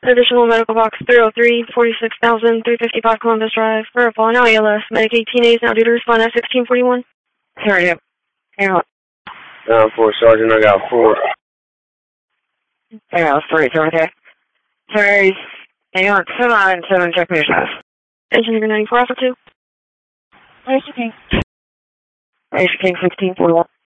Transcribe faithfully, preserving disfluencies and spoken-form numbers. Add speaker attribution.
Speaker 1: Additional medical box three oh three, forty-six thousand, three fifty-five Columbus Drive. Verify now A L S. Medic eighteen A's now due to respond at sixteen forty-one.
Speaker 2: Sorry, yep. Hang on.
Speaker 3: nine four, Sergeant, I got four.
Speaker 2: Hang on, three, okay. Sorry, hang on, seven nine seven, check me your status.
Speaker 1: Engineer ninety-four, Alpha two.
Speaker 2: Racer King. Racer King, sixteen forty-one.